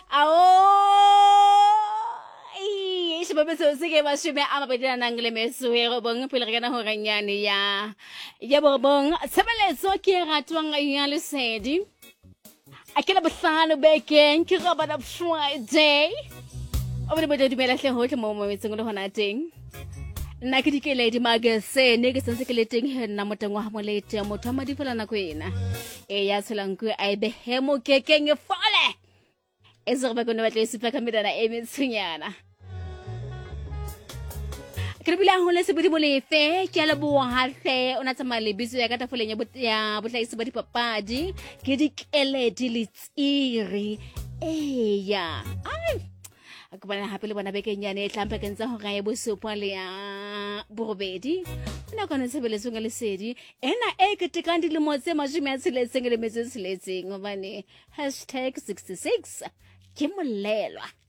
Sebab so sige ba siya ama pwede na nang lemeso hero bang pila ka na ho kanyani ya bobong sabale so ki ratwang ayan lesedi akila basano beken ki rabana Friday over the dumela hle ho mo mo metseng ho nating nna ke dikeledi magase ne ke sentse ke leteng he nna motengwa ha molete motho ma di fola na kwena ya tshelanku a be he mo kekeng e fole ezerba go no batla isipa kamera na emetsunyana ke bila ho le se bodimo lefe ke la bo ha hle ona tsamale biso ya ka tafoleng ya botlaisi ba dipapadi ke dikeledi le tsiri ya akubana hape le bona bekenyane e tlampa ke ntse ho ga e bosupa le ya borobedi ona kana sebeleso nga lesedi ena e ke tekandi le motse majime ya tseletseng le metse tseletseng obane #66 ke molelwa